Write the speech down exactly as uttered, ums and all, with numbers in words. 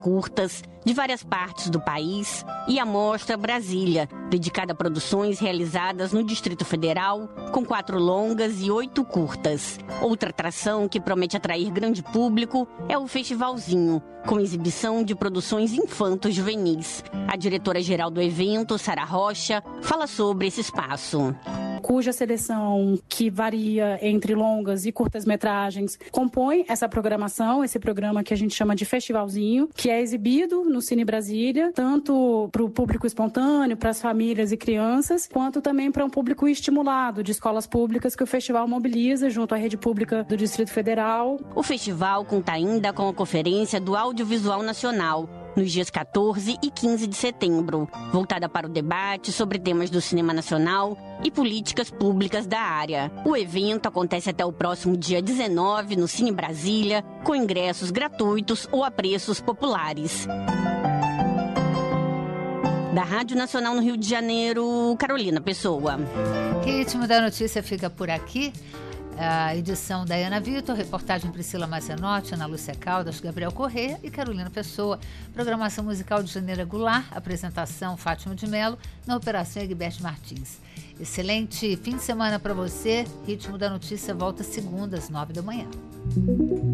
curtas de várias partes do país, e a Mostra Brasília, dedicada a produções realizadas no Distrito Federal, com quatro longas e oito curtas. Outra atração que promete atrair grande público é o Festivalzinho, com exibição de produções infanto-juvenis. A diretora-geral do evento, Sara Rocha, fala sobre esse espaço. Cuja seleção, que varia entre longas e curtas-metragens, compõe essa programação, esse programa que a gente chama de Festivalzinho, que é exibido no Cine Brasília, tanto para o público espontâneo, para as famílias e crianças, quanto também para um público estimulado de escolas públicas que o festival mobiliza junto à rede pública do Distrito Federal. O festival conta ainda com a Conferência do Audiovisual Nacional, nos dias quatorze e quinze de setembro, voltada para o debate sobre temas do cinema nacional e políticas públicas da área. O evento acontece até o próximo dia dezenove no Cine Brasília, com ingressos gratuitos ou a preços populares. Da Rádio Nacional no Rio de Janeiro, Carolina Pessoa. Ritmo da Notícia fica por aqui. A edição da Ana Vitor, reportagem Priscila Macenotti, Ana Lúcia Caldas, Gabriel Corrêa e Carolina Pessoa. Programação musical de Janeira Goulart, apresentação Fátima de Mello, na operação Egberto Martins. Excelente fim de semana para você. Ritmo da Notícia volta segunda às nove da manhã.